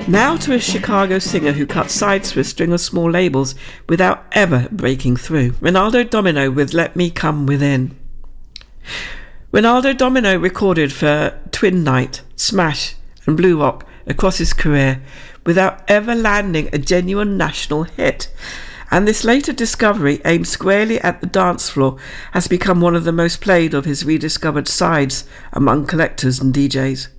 Now to a Chicago singer who cut sides to a string of small labels without ever breaking through. Ronaldo Domino with Let Me Come Within. Ronaldo Domino recorded for Twin Night, Smash and Blue Rock across his career without ever landing a genuine national hit. And this later discovery, aimed squarely at the dance floor, has become one of the most played of his rediscovered sides among collectors and DJs.